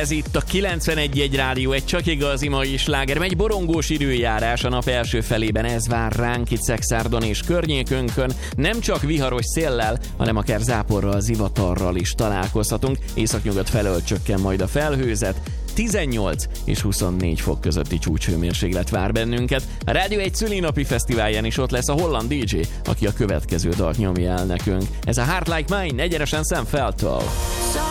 Ez itt a 91.1 Rádió, egy csak igazi mai sláger, megy borongós időjárás a nap első felében, ez vár ránk itt Szexárdon és környékünkön. Nem csak viharos széllel, hanem akár záporral, zivatarral is találkozhatunk. Északnyugat felől csökken majd a felhőzet. 18 és 24 fok közötti csúcshőmérséklet vár bennünket. A Rádió egy szülinapi fesztiválján is ott lesz a holland DJ, aki a következő dalt nyomja el nekünk. Ez a Heart Like Mine, egyenesen Sam Feltől.